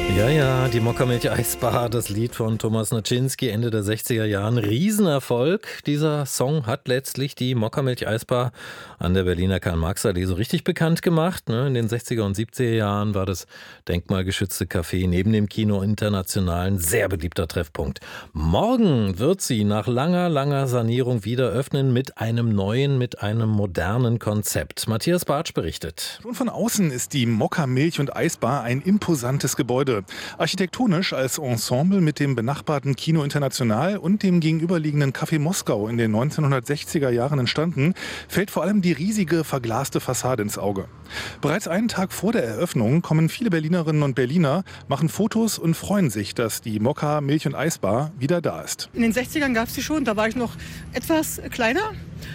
Ja, ja, die Mokka-Milch-Eisbar, das Lied von Thomas Naczynski, Ende der 60er Jahren. Riesenerfolg. Dieser Song hat letztlich die Mokka-Milch-Eisbar an der Berliner Karl-Marx-Allee so richtig bekannt gemacht. In den 60er und 70er Jahren war das denkmalgeschützte Café neben dem Kino International ein sehr beliebter Treffpunkt. Morgen wird sie nach langer, langer Sanierung wieder öffnen mit einem neuen, mit einem modernen Konzept. Matthias Bartsch berichtet. Schon von außen ist die Mokka-Milch- und Eisbar ein imposantes Gebäude. Architektonisch als Ensemble mit dem benachbarten Kino International und dem gegenüberliegenden Café Moskau in den 1960er Jahren entstanden, fällt vor allem die riesige verglaste Fassade ins Auge. Bereits einen Tag vor der Eröffnung kommen viele Berlinerinnen und Berliner, machen Fotos und freuen sich, dass die Mokka-Milch- und Eisbar wieder da ist. In den 60ern gab es die schon, da war ich noch etwas kleiner,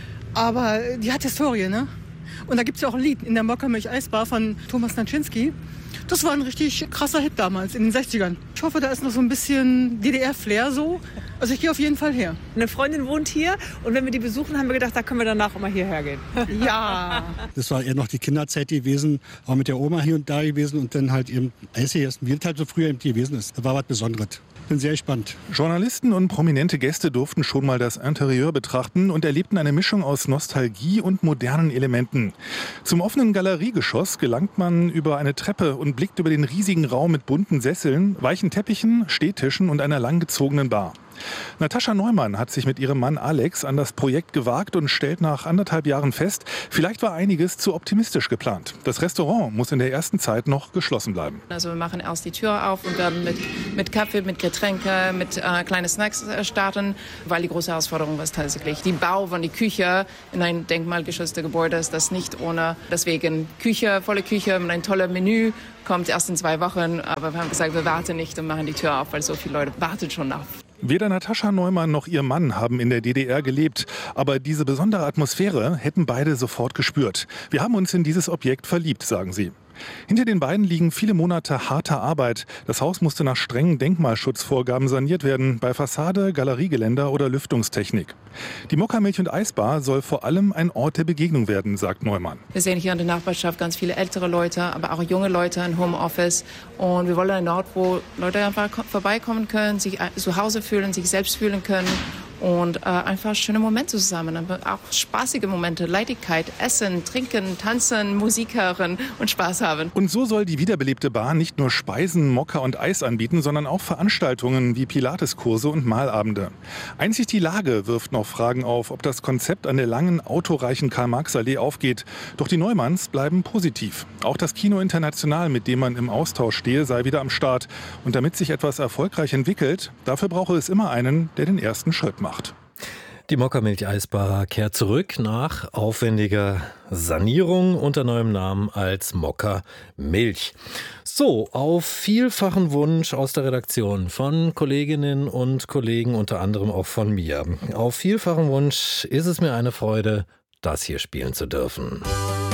aber die hat Historie, ne? Und da gibt es ja auch ein Lied in der Mokka-Milch-Eisbar von Thomas Naczynski. Das war ein richtig krasser Hit damals, in den 60ern. Ich hoffe, da ist noch so ein bisschen DDR-Flair so. Also ich gehe auf jeden Fall her. Eine Freundin wohnt hier und wenn wir die besuchen, haben wir gedacht, da können wir danach immer hierher gehen. Ja. Das war eher noch die Kinderzeit gewesen, auch mit der Oma hier und da gewesen und dann halt eben Eis gegessen, wie es halt so früher eben gewesen ist. Das war was Besonderes. Bin sehr gespannt. Journalisten und prominente Gäste durften schon mal das Interieur betrachten und erlebten eine Mischung aus Nostalgie und modernen Elementen. Zum offenen Galeriegeschoss gelangt man über eine Treppe und blickt über den riesigen Raum mit bunten Sesseln, weichen Teppichen, Stehtischen und einer langgezogenen Bar. Natascha Neumann hat sich mit ihrem Mann Alex an das Projekt gewagt und stellt nach 1,5 Jahren fest, vielleicht war einiges zu optimistisch geplant. Das Restaurant muss in der ersten Zeit noch geschlossen bleiben. Also wir machen erst die Tür auf und werden mit Kaffee, mit Getränke, mit kleinen Snacks starten, weil die große Herausforderung ist tatsächlich die Bau von der Küche in ein denkmalgeschütztes Gebäude ist das nicht ohne. Deswegen Küche, volle Küche mit einem tollen Menü, kommt erst in 2 Wochen. Aber wir haben gesagt, wir warten nicht und machen die Tür auf, weil so viele Leute warten schon auf. Weder Natascha Neumann noch ihr Mann haben in der DDR gelebt, aber diese besondere Atmosphäre hätten beide sofort gespürt. Wir haben uns in dieses Objekt verliebt, sagen sie. Hinter den beiden liegen viele Monate harter Arbeit. Das Haus musste nach strengen Denkmalschutzvorgaben saniert werden, bei Fassade, Galeriegeländer oder Lüftungstechnik. Die Mokka-Milch- und Eisbar soll vor allem ein Ort der Begegnung werden, sagt Neumann. Wir sehen hier in der Nachbarschaft ganz viele ältere Leute, aber auch junge Leute im Homeoffice. Und wir wollen einen Ort, wo Leute einfach vorbeikommen können, sich zu Hause fühlen, sich selbst fühlen können. Und einfach schöne Momente zusammen, aber auch spaßige Momente, Leichtigkeit, Essen, Trinken, Tanzen, Musik hören und Spaß haben. Und so soll die wiederbelebte Bar nicht nur Speisen, Mokka und Eis anbieten, sondern auch Veranstaltungen wie Pilateskurse und Malabende. Einzig die Lage wirft noch Fragen auf, ob das Konzept an der langen, autoreichen Karl-Marx-Allee aufgeht. Doch die Neumanns bleiben positiv. Auch das Kino International, mit dem man im Austausch stehe, sei wieder am Start. Und damit sich etwas erfolgreich entwickelt, dafür brauche es immer einen, der den ersten Schritt macht. Die Mokka-Milch-Eisbar kehrt zurück nach aufwendiger Sanierung unter neuem Namen als Mokka-Milch. So, auf vielfachen Wunsch aus der Redaktion von Kolleginnen und Kollegen, unter anderem auch von mir. Auf vielfachen Wunsch ist es mir eine Freude, das hier spielen zu dürfen.